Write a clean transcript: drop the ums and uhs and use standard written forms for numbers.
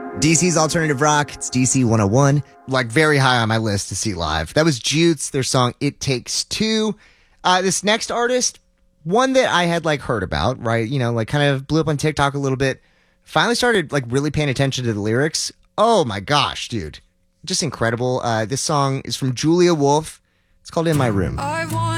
DC's Alternative Rock. It's DC 101. Like, very high on my list to see live. That was Jutes, their song It Takes Two. This next artist, one that I had, like, heard about, right? You know, like, kind of blew up on TikTok a little bit. Finally started, like, really paying attention to the lyrics. Oh, my gosh, dude. Just incredible. This song is from Julia Wolf. It's called In My Room. I want